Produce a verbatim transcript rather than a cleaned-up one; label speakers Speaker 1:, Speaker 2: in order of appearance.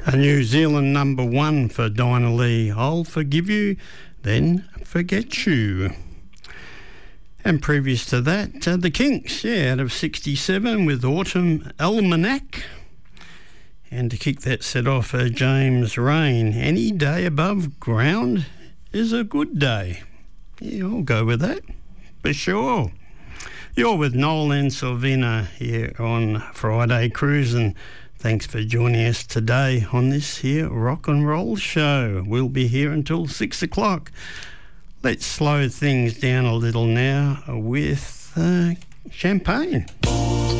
Speaker 1: A New Zealand number one for Dinah Lee. I'll forgive you, then forget you. And previous to that, uh, the Kinks, yeah, out of sixty-seven with Autumn Almanac. And to kick that set off, uh, James Rain. Any day above ground is a good day. Yeah, I'll go with that, for sure. You're with Noel and Silvina here on Friday Cruise, and thanks for joining us today on this here rock and roll show. We'll be here until six o'clock. Let's slow things down a little now with uh, Champagne.